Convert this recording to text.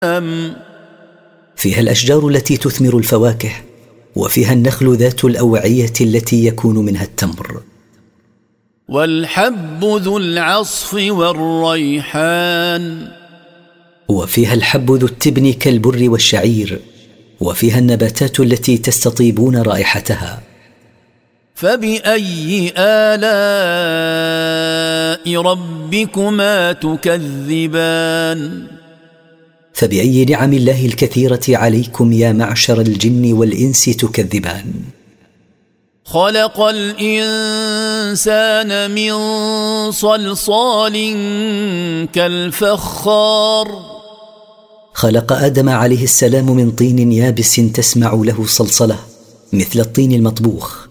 فيها الأشجار التي تثمر الفواكه، وفيها النخل ذات الأوعية التي يكون منها التمر، والحب ذو العصف والريحان، وفيها الحب ذو التبن كالبر والشعير، وفيها النباتات التي تستطيبون رائحتها. فبأي آلاء ربكما تكذبان؟ فبأي نعم الله الكثيرة عليكم يا معشر الجن والإنس تكذبان؟ خلق الإنسان من صلصال كالفخار. خلق آدم عليه السلام من طين يابس تسمع له صلصلة مثل الطين المطبوخ.